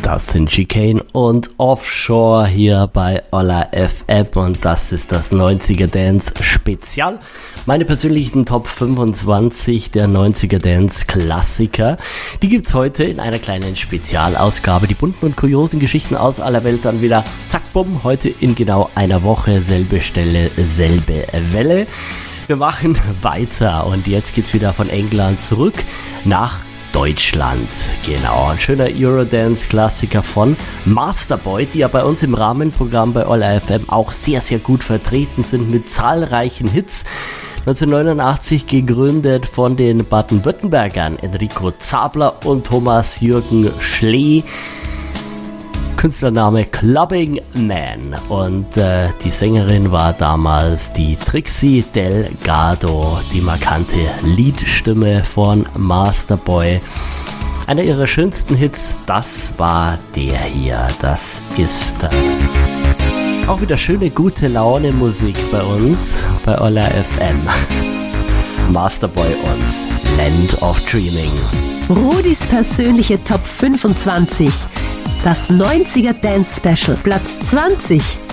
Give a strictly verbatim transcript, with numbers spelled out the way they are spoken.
Das sind Chicane und Offshore hier bei Olla F M und das ist das neunziger Dance Spezial. Meine persönlichen Top fünfundzwanzig der neunziger Dance Klassiker. Die gibt's heute in einer kleinen Spezialausgabe. Die bunten und kuriosen Geschichten aus aller Welt dann wieder zack bumm. Heute in genau einer Woche, selbe Stelle, selbe Welle. Wir machen weiter und jetzt geht's wieder von England zurück nach Deutschland. Genau, ein schöner Eurodance-Klassiker von Masterboy, die ja bei uns im Rahmenprogramm bei Olla F M auch sehr, sehr gut vertreten sind mit zahlreichen Hits. neunzehnhundertneunundachtzig gegründet von den Baden-Württembergern Enrico Zabler und Thomas Jürgen Schlee. Künstlername Clubbing Man und äh, die Sängerin war damals die Trixie Delgado, die markante Liedstimme von Masterboy. Einer ihrer schönsten Hits, das war der hier, das ist das. Auch wieder schöne, gute Laune Musik bei uns, bei Olla F M. Masterboy und Land of Dreaming. Rudis persönliche Top fünfundzwanzig. Das neunziger Dance Special, Platz zwanzig.